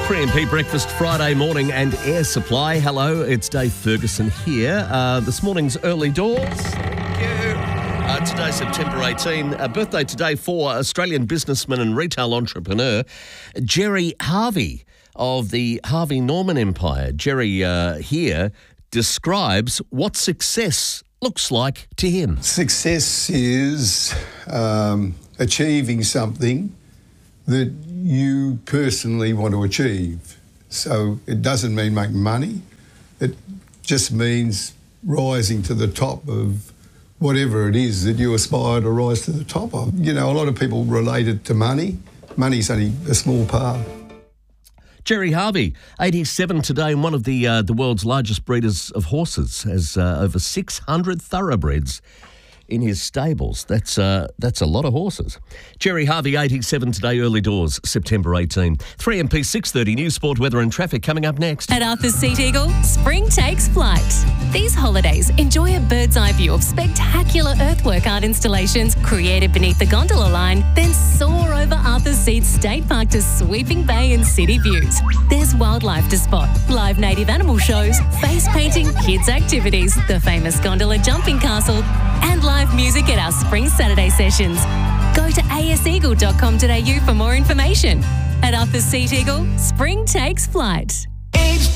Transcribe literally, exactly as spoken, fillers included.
three M P Breakfast Friday morning and Air Supply. Hello, it's Dave Ferguson here. Uh, this morning's early doors. Thank you. Uh, today, September eighteenth. A birthday today for Australian businessman and retail entrepreneur Gerry Harvey of the Harvey Norman Empire. Gerry uh, here describes what success looks like to him. Success is um, achieving something that you personally want to achieve. So it doesn't mean making money. It just means rising to the top of whatever it is that you aspire to rise to the top of. You know, a lot of people relate it to money. Money's only a small part. Gerry Harvey, eighty-seven today, and one of the uh, the world's largest breeders of horses, has uh, over six hundred thoroughbreds in his stables. That's uh, that's a lot of horses. Gerry Harvey, eighty-seven today, early doors, September eighteenth. three M P six thirty news, sport, weather and traffic coming up next. At Arthur's Seat Eagle, spring takes flight. These holidays, enjoy a bird's eye view of spectacular earthwork art installations created beneath the gondola line, then soar over Arthur's Seat State Park to sweeping bay and city views. There's wildlife to spot, live native animal shows, face painting, kids activities, the famous gondola jumping castle, and live music at our Spring Saturday sessions. Go to a s eagle dot com dot a u for more information. At Arthur's Seat Eagle, spring takes flight.